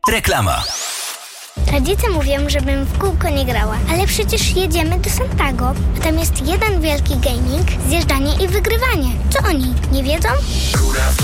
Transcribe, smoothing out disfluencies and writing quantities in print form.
Reklama. Rodzice mówią, żebym w kółko nie grała, ale przecież jedziemy do Santago, a tam jest jeden wielki gaming, zjeżdżanie i wygrywanie. Co oni, nie wiedzą?